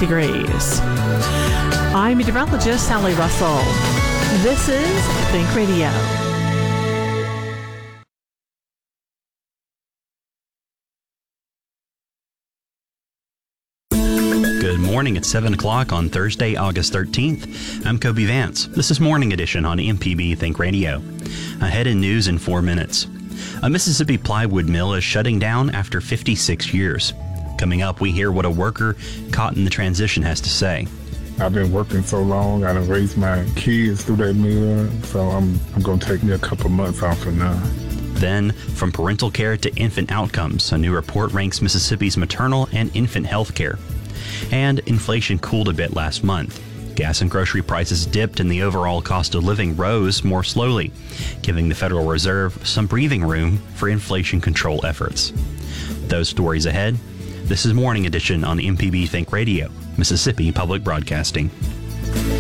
degrees. I'm meteorologist Sally Russell. This is Think Radio. Good morning. It's 7 o'clock on Thursday, August 13th. I'm Kobe Vance. This is Morning Edition on MPB Think Radio. Ahead in news in 4 minutes. A Mississippi plywood mill is shutting down after 56 years. Coming up, we hear what a worker caught in the transition has to say. I've been working so long, I done raised my kids through that mill, so I'm going to take me a couple months off for now. Then, from parental care to infant outcomes, a new report ranks Mississippi's maternal and infant health care. And inflation cooled a bit last month. Gas and grocery prices dipped and the overall cost of living rose more slowly, giving the Federal Reserve some breathing room for inflation control efforts. Those stories ahead. This is Morning Edition on MPB Think Radio, Mississippi Public Broadcasting.